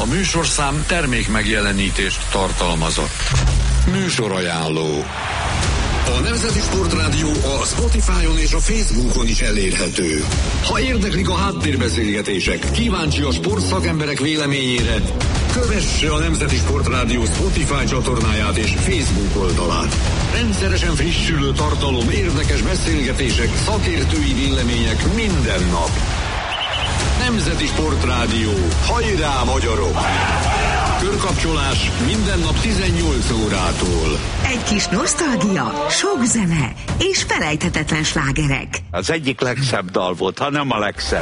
műsorszám termék megjelenítést tartalmazott. Műsorajánló. A Nemzeti Sportrádió a Spotify-on és a Facebookon is elérhető. Ha érdeklik a háttérbeszélgetések, kíváncsi a sportszakemberek véleményére, kövesse a Nemzeti Sportrádió Spotify csatornáját és Facebook oldalát. Rendszeresen frissülő tartalom, érdekes beszélgetések, szakértői vélemények minden nap. Nemzeti Sportrádió. Hajrá, magyarok! Körkapcsolás minden nap 18 órától. Egy kis nosztalgia, sok zene és felejthetetlen slágerek. Az egyik legszebb dal volt, ha nem a legszebb.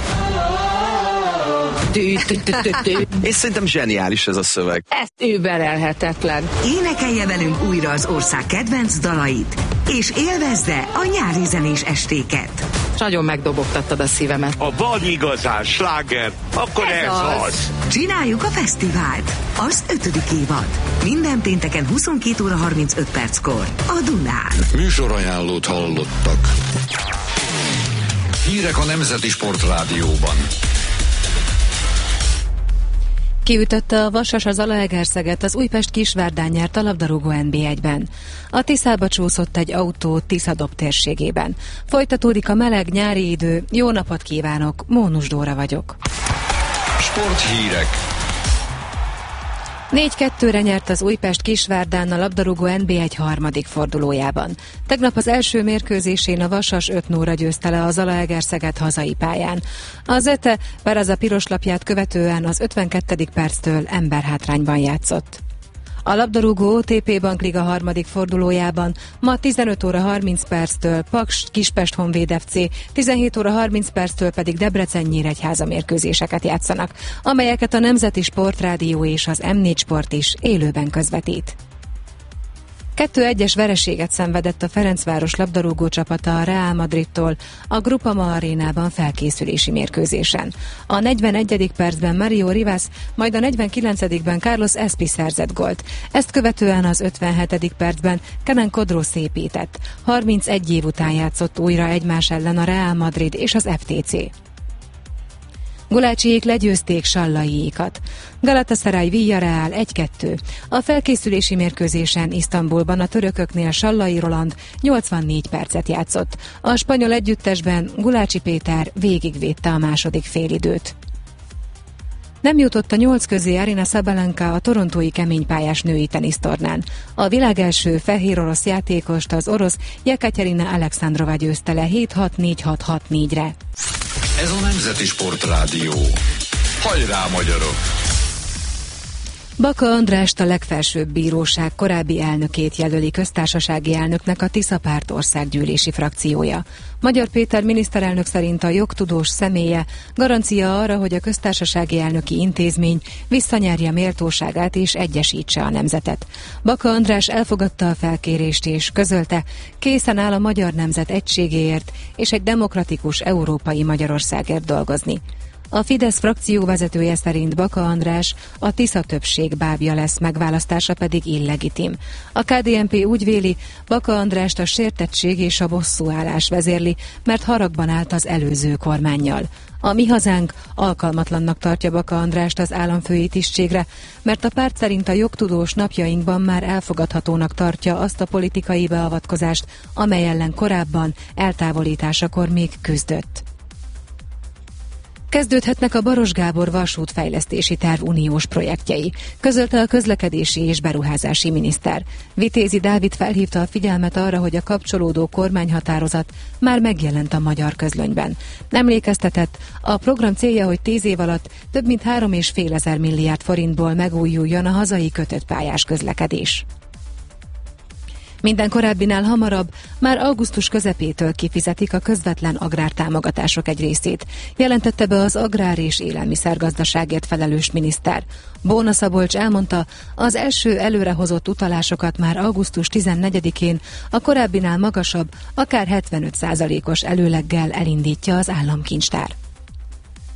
És szerintem zseniális ez a szöveg. Ez überelhetetlen. Énekelje velünk újra az ország kedvenc dalait, és élvezze a nyári zenés estéket. Nagyon megdobogtattad a szívemet. Ha van igazán sláger, akkor ez az. Csináljuk a fesztivált. Az 5. évad. Minden pénteken 22 óra 35 perckor. A Dunán. Műsorajánlót hallottak. Hírek a Nemzeti Sportrádióban. Kiütötte a Vasas az Zalaegerszeget, az Újpest-Kisvárdán nyert a labdarúgó NB1-ben. A Tiszába csúszott egy autó Tiszadob térségében. Folytatódik a meleg nyári idő. Jó napot kívánok, Mónus Dóra vagyok. Sporthírek. 4-2-re nyert az Újpest-Kisvárdán a labdarúgó NB1 harmadik fordulójában. Tegnap az első mérkőzésén a Vasas 5-0-ra győzte le a Zalaegerszeget hazai pályán. Az ETE Peraza piroslapját követően az 52. perctől emberhátrányban játszott. A labdarúgó OTP Bankliga harmadik fordulójában ma 15 óra 30 perctől Paks Kispest Honvéd FC, 17 óra 30 perctől pedig Debrecen-Nyíregyháza mérkőzéseket játszanak, amelyeket a Nemzeti Sportrádió és az M4 Sport is élőben közvetít. 2-1-es vereséget szenvedett a Ferencváros labdarúgó csapata a Real Madridtól a Groupama arénában felkészülési mérkőzésen. A 41. percben Mario Rivas, majd a 49-ben Carlos Espi szerzett gólt. Ezt követően az 57. percben Kenan Kodró szépített. 31 év után játszott újra egymás ellen a Real Madrid és az FTC. Gulácsiék legyőzték Sallaiékat. Galatasaray Villarreal 1-2. A felkészülési mérkőzésen Isztambulban a törököknél Sallai Roland 84 percet játszott. A spanyol együttesben Gulácsi Péter végigvédte a második félidőt. Nem jutott a 8 közé Aryna Sabalenka a torontói keménypályás női tenisztornán. A világ első fehér orosz játékost az orosz Jekaterina Alexandrova győzte le 7-6-4-6-6-4-re. Ez a Nemzeti Sportrádió. Hajrá, magyarok! Baka Andrást a legfelsőbb bíróság korábbi elnökét jelöli köztársasági elnöknek a Tisza Párt országgyűlési frakciója. Magyar Péter miniszterelnök szerint a jogtudós személye garancia arra, hogy a köztársasági elnöki intézmény visszanyerje méltóságát és egyesítse a nemzetet. Baka András elfogadta a felkérést és közölte, készen áll a magyar nemzet egységéért és egy demokratikus európai Magyarországért dolgozni. A Fidesz frakcióvezetője szerint Baka András a Tisza többség bábja lesz, megválasztása pedig illegitim. A KDNP úgy véli, Baka Andrást a sértettség és a bosszúállás vezérli, mert haragban állt az előző kormánnyal. A Mi Hazánk alkalmatlannak tartja Baka Andrást az államfői tisztségre, mert a párt szerint a jogtudós napjainkban már elfogadhatónak tartja azt a politikai beavatkozást, amely ellen korábban eltávolításakor még küzdött. Kezdődhetnek a Baros Gábor vasútfejlesztési terv uniós projektjei, közölte a közlekedési és beruházási miniszter. Vitézi Dávid felhívta a figyelmet arra, hogy a kapcsolódó kormányhatározat már megjelent a magyar közlönyben. Emlékeztetett, a program célja, hogy 10 év alatt több mint 3,5 ezer milliárd forintból megújuljon a hazai kötött pályás közlekedés. Minden korábbinál hamarabb, már augusztus közepétől kifizetik a közvetlen agrártámogatások egy részét, jelentette be az agrár- és élelmiszergazdaságért felelős miniszter. Bóna Szabolcs elmondta, az első előrehozott utalásokat már augusztus 14-én a korábbinál magasabb, akár 75%-os előleggel elindítja az államkincstár.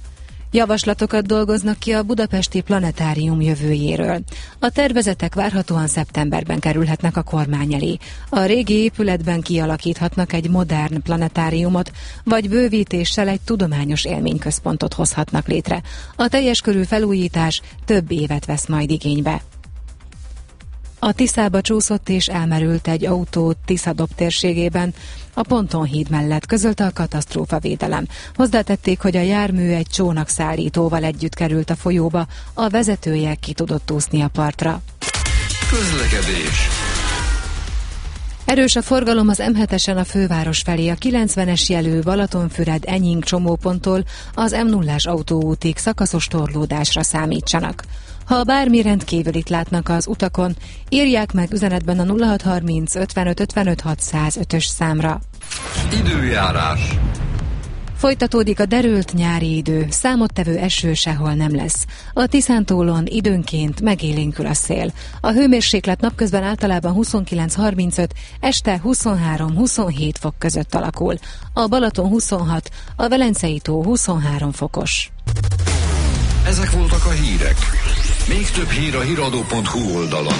Javaslatokat dolgoznak ki a budapesti planetárium jövőjéről. A tervezetek várhatóan szeptemberben kerülhetnek a kormány elé. A régi épületben kialakíthatnak egy modern planetáriumot, vagy bővítéssel egy tudományos élményközpontot hozhatnak létre. A teljes körű felújítás több évet vesz majd igénybe. A Tiszába csúszott és elmerült egy autó Tiszadob térségében, a Pontonhíd mellett, közölte a katasztrófavédelem. Hozzátették, hogy a jármű egy csónakszállítóval együtt került a folyóba, a vezetője ki tudott úszni a partra. Közlekedés. Erős a forgalom az M7-esen a főváros felé, a 90-es jelű Balatonfüred-Enying csomóponttól az M0-ás autóútig szakaszos torlódásra számítsanak. Ha bármi rendkívülit látnak az utakon, írják meg üzenetben a 0630 55 55 605-ös számra. Időjárás. Folytatódik a derült nyári idő, számottevő eső sehol nem lesz. A Tiszántúlon időnként megélénkül a szél. A hőmérséklet napközben általában 29-35, este 23-27 fok között alakul. A Balaton 26, a Velencei tó 23 fokos. Ezek voltak a hírek. Még több hír a hiradó.hu oldalon.